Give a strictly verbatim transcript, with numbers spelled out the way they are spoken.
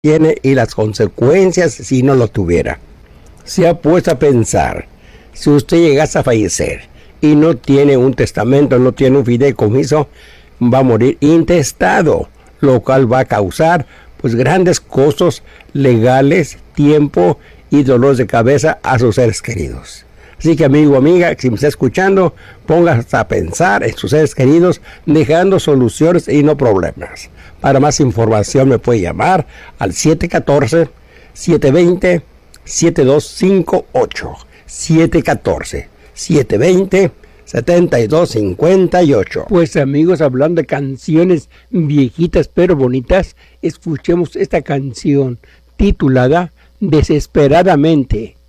tiene y las consecuencias si no lo tuviera. Se ha puesto a pensar, si usted llegase a fallecer y no tiene un testamento, no tiene un fideicomiso, va a morir intestado, lo cual va a causar pues grandes costos legales, tiempo y dolores de cabeza a sus seres queridos. Así que amigo, amiga, si me está escuchando, póngase a pensar en sus seres queridos, dejando soluciones y no problemas. Para más información me puede llamar al siete uno cuatro, siete dos cero, siete dos cinco ocho. siete uno cuatro, siete dos cero, siete dos cinco ocho. Pues amigos, hablando de canciones viejitas pero bonitas, escuchemos esta canción titulada Desesperadamente,